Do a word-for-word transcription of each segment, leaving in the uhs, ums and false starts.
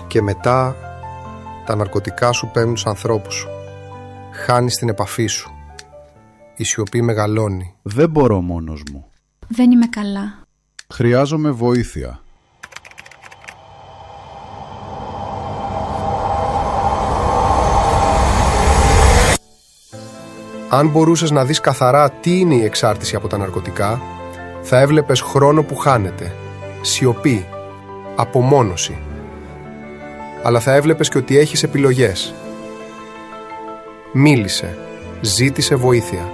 Και μετά τα ναρκωτικά σου παίρνουν τους ανθρώπους σου. Χάνεις την επαφή σου. Η σιωπή μεγαλώνει. Δεν μπορώ μόνος μου. Δεν είμαι καλά. Χρειάζομαι βοήθεια. Αν μπορούσες να δεις καθαρά τι είναι η εξάρτηση από τα ναρκωτικά, θα έβλεπες χρόνο που χάνεται, σιωπή, απομόνωση. Αλλά θα έβλεπες και ότι έχεις επιλογές. Μίλησε, ζήτησε βοήθεια.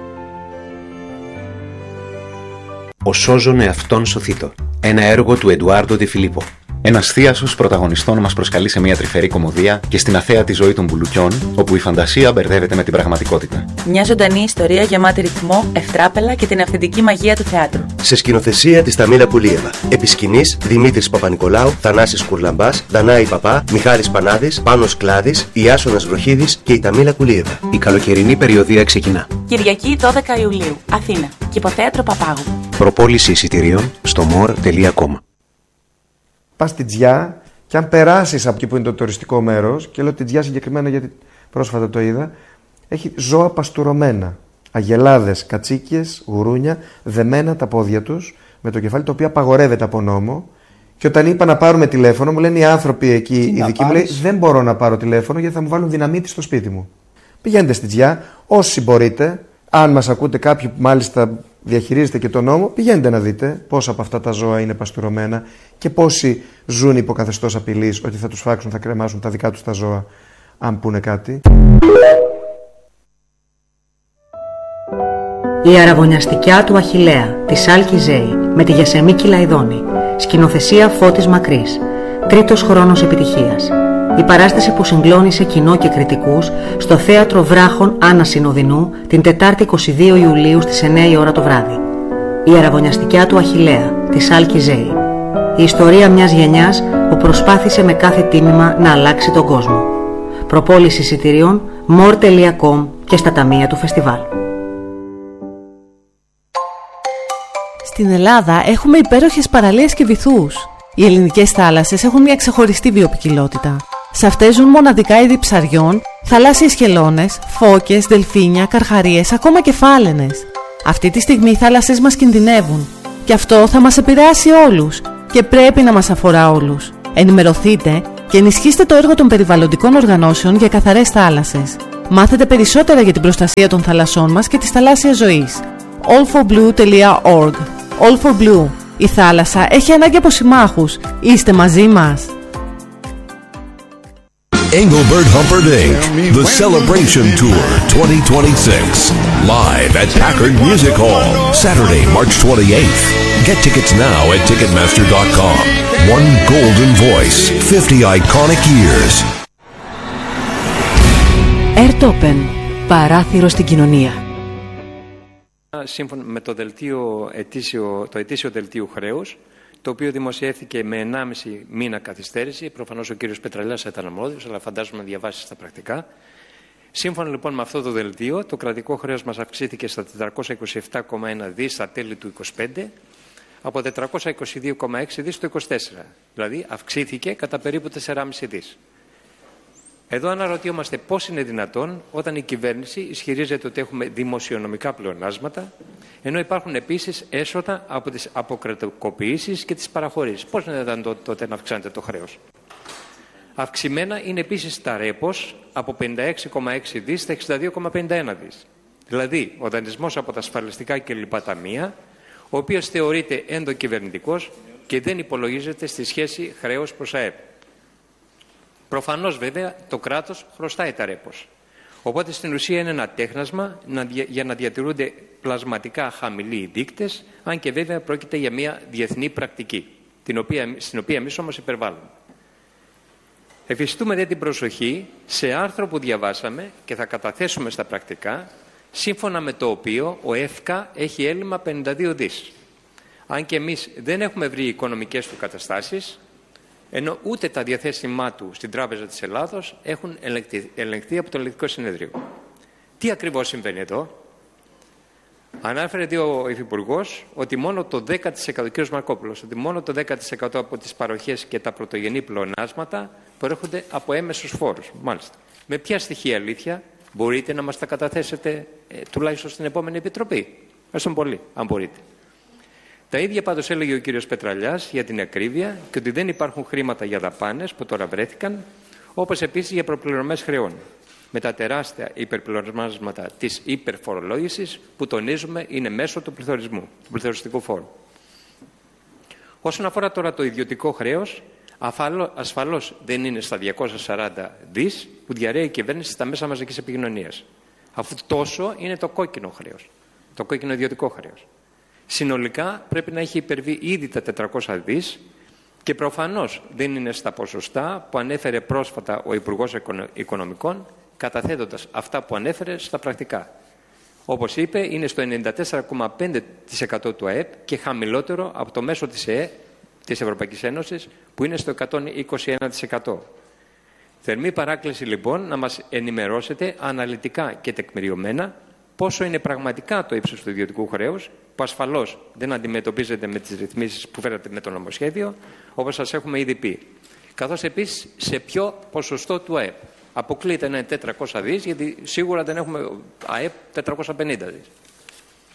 Ο σώζον εαυτόν σωθήτω. Ένα έργο του Εντουάρντο Ντε Φιλίππο. Ένας θίασος πρωταγωνιστών μας προσκαλεί σε μια τρυφερή κωμωδία και στην αθέατη ζωή των μπουλουκιών, όπου η φαντασία μπερδεύεται με την πραγματικότητα. Μια ζωντανή ιστορία γεμάτη ρυθμό, ευτράπελα και την αυθεντική μαγεία του θεάτρου. Σε σκηνοθεσία της Ταμίλα Κουλίεβα. Επί σκηνής Δημήτρης Παπα-Νικολάου, Θανάσης Κουρλαμπάς, Δανάη Παπά, Μιχάλης Πανάδης, Πάνος Κλάδης, Ιάσονας Βροχίδης και η Ταμίλα Κουλίεβα. Η καλοκαιρινή περιοδία ξεκινά. Κυριακή δώδεκα Ιουλίου, Αθήνα. Κηποθέατρο Παπάγου. Προπόληση εισιτηρίων στο more τελεία com. Πας στη Τζιά και αν περάσεις από εκεί που είναι το τουριστικό μέρος, και λέω τη Τζιά συγκεκριμένα γιατί πρόσφατα το είδα, έχει ζώα παστουρωμένα. Αγελάδες, κατσίκιες, γουρούνια, δεμένα τα πόδια τους με το κεφάλι, το οποίο απαγορεύεται από νόμο. Και όταν είπα να πάρουμε τηλέφωνο, μου λένε οι άνθρωποι εκεί, οι ειδικοί, μου λέει δεν μπορώ να πάρω τηλέφωνο γιατί θα μου βάλουν δυναμίτη στο σπίτι μου. Πηγαίνετε στη Τζιά, όσοι μπορείτε, αν μας ακούτε κάποιοι που μάλιστα διαχειρίζετε και τον νόμο, πηγαίνετε να δείτε πόσα από αυτά τα ζώα είναι παστουρωμένα και πόσοι ζουν υπό καθεστώς απειλής ότι θα τους φάξουν, θα κρεμάσουν τα δικά τους τα ζώα, αν πούνε κάτι. Η αραβωνιαστικιά του Αχιλλέα, της Άλκη Ζέη, με τη Γεσεμίκη Λαϊδόνη. Σκηνοθεσία Φώτης Μακρύς. Τρίτος χρόνος επιτυχίας. Η παράσταση που συγκλώνησε κοινό και κριτικούς στο Θέατρο Βράχων Άννα Συνοδεινού την Τετάρτη είκοσι δύο Ιουλίου στις εννιά η ώρα το βράδυ. Η αραβωνιαστικιά του Αχιλλέα, της Άλκη Ζέη. Η ιστορία μιας γενιάς που προσπάθησε με κάθε τίμημα να αλλάξει τον κόσμο. Προπόληση εισιτηρίων more τελεία com και στα ταμεία του φεστιβάλ. Στην Ελλάδα έχουμε υπέροχες παραλίες και βυθούς. Οι ελληνικές θάλασσες έχουν μια ξεχωριστή βιοποικιλότητα. Σε αυτές ζουν μοναδικά είδη ψαριών, θαλάσσιες χελώνες, φώκες, δελφίνια, καρχαρίες, ακόμα και φάλαινες. Αυτή τη στιγμή οι θάλασσες μας κινδυνεύουν. Και αυτό θα μας επηρεάσει όλους και πρέπει να μας αφορά όλους. Ενημερωθείτε και ενισχύστε το έργο των περιβαλλοντικών οργανώσεων για καθαρές θάλασσες. Μάθετε περισσότερα για την προστασία των θαλασσών μας και της θαλάσσιας ζωής. all for blue τελεία org. All for Blue. Η θάλασσα έχει ανάγκη από συμμάχους. Είστε μαζί μας. Engelbert Humperdinck, The Celebration Tour twenty twenty-six, live at Packard Music Hall, Saturday, March twenty-eighth. Get tickets now at ticketmaster dot com. One golden voice, fifty iconic years. Airtopen, παράθυρο στην κοινωνία. Σύμφωνα με το, δελτίο, ετήσιο, το ετήσιο δελτίο χρέους, το οποίο δημοσιεύθηκε με ενάμιση μήνα καθυστέρηση. Προφανώς ο κύριος Πετραλιάς ήταν αρμόδιος, αλλά φαντάζομαι να διαβάσει τα πρακτικά. Σύμφωνα λοιπόν με αυτό το δελτίο, το κρατικό χρέος μας αυξήθηκε στα τετρακόσια είκοσι επτά κόμμα ένα δις στα τέλη του είκοσι πέντε, από τετρακόσια είκοσι δύο κόμμα έξι δις το είκοσι τέσσερα. Δηλαδή αυξήθηκε κατά περίπου τέσσερα κόμμα πέντε δις. Εδώ αναρωτιόμαστε πώς είναι δυνατόν όταν η κυβέρνηση ισχυρίζεται ότι έχουμε δημοσιονομικά πλεονάσματα, ενώ υπάρχουν επίσης έσοδα από τις αποκρατικοποιήσεις και τις παραχωρήσεις. Πώς είναι δυνατόν τότε να αυξάνεται το χρέος? Αυξημένα είναι επίσης τα ρέπος από πενήντα έξι κόμμα έξι δις στα εξήντα δύο κόμμα πενήντα ένα δις. Δηλαδή, ο δανεισμός από τα ασφαλιστικά και λοιπά ταμεία, ο οποίος θεωρείται ενδοκυβερνητικός και δεν υπολογίζεται στη σχέση χρέος προς ΑΕΠ. Προφανώς βέβαια το κράτος χρωστάει τα ρέπος. Οπότε στην ουσία είναι ένα τέχνασμα για να διατηρούνται πλασματικά χαμηλοί οι δείκτες, αν και βέβαια πρόκειται για μια διεθνή πρακτική, την οποία, στην οποία εμείς όμως υπερβάλλουμε. Εφιστούμε δε την προσοχή σε άρθρο που διαβάσαμε και θα καταθέσουμε στα πρακτικά, σύμφωνα με το οποίο ο ΕΦΚΑ έχει έλλειμμα πενήντα δύο δις. Αν και εμείς δεν έχουμε βρει οικονομικές του καταστάσεις, ενώ ούτε τα διαθέσιμά του στην Τράπεζα της Ελλάδος έχουν ελεγχθεί από το Ελεγκτικό Συνέδριο. Τι ακριβώς συμβαίνει εδώ? Ανάφερε ο Υφυπουργός ότι μόνο το δέκα τοις εκατό, ο κ. Μαρκόπουλος, ότι μόνο το δέκα τοις εκατό από τις παροχές και τα πρωτογενή πλεονάσματα προέρχονται από έμεσους φόρους. Μάλιστα. Με ποια στοιχεία, αλήθεια, μπορείτε να μας τα καταθέσετε ε, τουλάχιστον στην επόμενη Επιτροπή? Ευχαριστώ πολύ, αν μπορείτε. Τα ίδια πάντως έλεγε ο κ. Πετραλιάς για την ακρίβεια και ότι δεν υπάρχουν χρήματα για δαπάνες που τώρα βρέθηκαν, όπως επίσης για προπληρωμές χρεών, με τα τεράστια υπερπληρώσματα της υπερφορολόγησης που τονίζουμε είναι μέσω του πληθωρισμού, του πληθωριστικού φόρου. Όσον αφορά τώρα το ιδιωτικό χρέος, ασφαλώς δεν είναι στα διακόσια σαράντα δις που διαρρέει η κυβέρνηση στα μέσα μαζικής επικοινωνίας. Αφού τόσο είναι το κόκκινο χρέος, το κόκκινο ιδιωτικό χρέος. Συνολικά πρέπει να έχει υπερβεί ήδη τα τετρακόσια δις και προφανώς δεν είναι στα ποσοστά που ανέφερε πρόσφατα ο Υπουργός Οικονομικών, καταθέτοντας αυτά που ανέφερε στα πρακτικά. Όπως είπε, είναι στο ενενήντα τέσσερα κόμμα πέντε τοις εκατό του ΑΕΠ και χαμηλότερο από το μέσο της ΕΕ, της Ευρωπαϊκής Ένωσης, που είναι στο εκατόν είκοσι ένα τοις εκατό. Θερμή παράκληση λοιπόν να μας ενημερώσετε αναλυτικά και τεκμηριωμένα πόσο είναι πραγματικά το ύψος του ιδιωτικού χρέους, που ασφαλώς δεν αντιμετωπίζεται με τις ρυθμίσεις που φέρατε με το νομοσχέδιο, όπως σας έχουμε ήδη πει. Καθώς επίσης σε ποιο ποσοστό του ΑΕΠ. Αποκλείται να είναι τετρακόσια δις, γιατί σίγουρα δεν έχουμε ΑΕΠ τετρακόσια πενήντα δις.